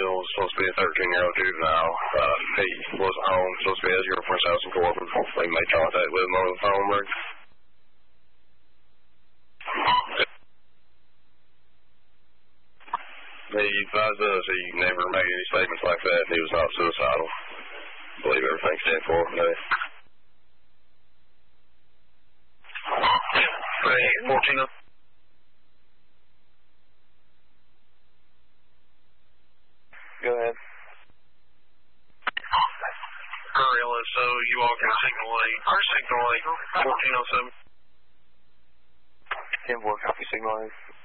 individual was supposed to be a 13-year-old juvenile. He wasn't home, supposed to be at his girlfriend's house in Corbin. They made contact with him over the phone, Rick. He advised us he never made any statements like that. He was not suicidal. I believe everything's dead for him today. 14 up. Go ahead. Curry LSO, you walk in signal 8. Our signal 8, 1407. 10-4, copy signal 8.